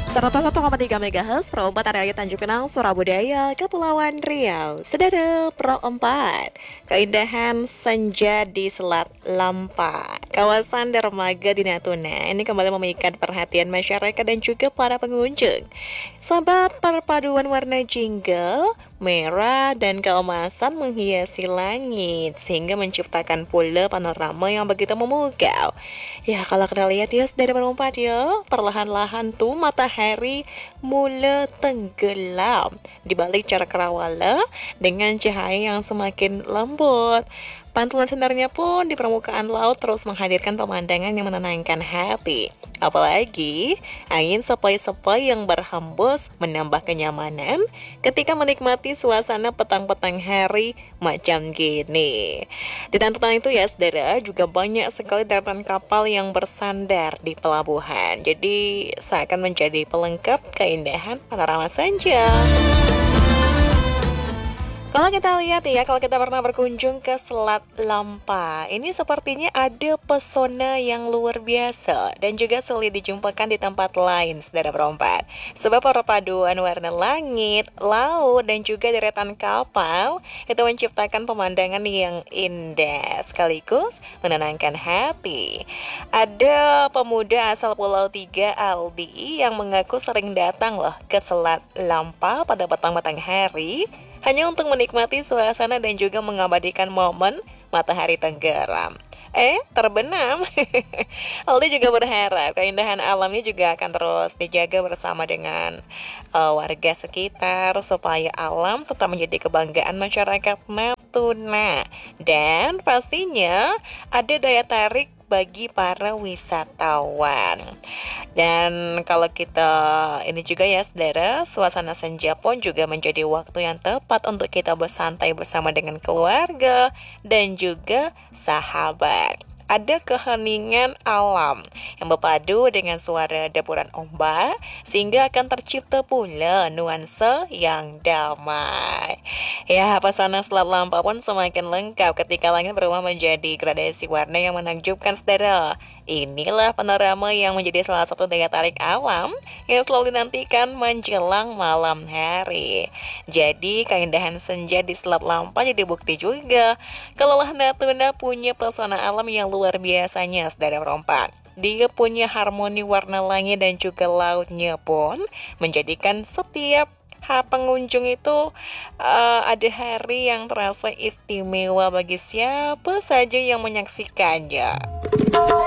101,3 MHz Pro 4 area Tanjung Pinang, Surabaya, Kepulauan Riau. Saudara Pro 4, keindahan senja di Selat Lampa, kawasan dermaga di Natuna. Ini kembali memikat perhatian masyarakat dan juga para pengunjung. Sebab perpaduan warna jingga, merah, dan keemasan menghiasi langit sehingga menciptakan pula panorama yang begitu memukau. Ya, kalau kita lihat ya dari berempat ya, perlahan-lahan tuh matahari mulai tenggelam di balik cakrawala dengan cahaya yang semakin lembut. Pantulan sinarnya pun di permukaan laut terus menghadirkan pemandangan yang menenangkan hati. Apalagi angin sepoi-sepoi yang berhembus menambah kenyamanan ketika menikmati suasana petang-petang hari macam gini. Di tantutan itu ya saudara, juga banyak sekali deretan kapal yang bersandar di pelabuhan. Jadi seakan menjadi pelengkap keindahan panorama senja. Kalau kita lihat ya, kalau kita pernah berkunjung ke Selat Lampa, ini sepertinya ada pesona yang luar biasa dan juga sulit dijumpakan di tempat lain, saudara perempat. Sebab perpaduan warna langit, laut, dan juga deretan kapal itu menciptakan pemandangan yang indah sekaligus menenangkan hati. Ada pemuda asal Pulau Tiga, Aldi, yang mengaku sering datang loh ke Selat Lampa pada petang-petang hari hanya untuk menikmati suasana dan juga mengabadikan momen matahari tenggelam. Terbenam. Aldi juga berharap keindahan alamnya juga akan terus dijaga bersama dengan warga sekitar supaya alam tetap menjadi kebanggaan masyarakat Natuna. Dan pastinya ada daya tarik bagi para wisatawan. Dan kalau kita ini juga ya saudara, suasana senja pun juga menjadi waktu yang tepat untuk kita bersantai bersama dengan keluarga dan juga sahabat. Ada keheningan alam yang berpadu dengan suara deburan ombak sehingga akan tercipta pula nuansa yang damai. Ya, pesona Selat Lampa pun semakin lengkap ketika langit berubah menjadi gradasi warna yang menakjubkan saudara. Inilah panorama yang menjadi salah satu daya tarik alam yang selalu dinantikan menjelang malam hari. Jadi keindahan senja di Selat Lampa jadi bukti juga kalau Natuna punya pesona alam yang luar biasanya, saudara perempat. Dia punya harmoni warna langit dan juga lautnya pun menjadikan setiap pengunjung itu ada hari yang terasa istimewa bagi siapa saja yang menyaksikannya.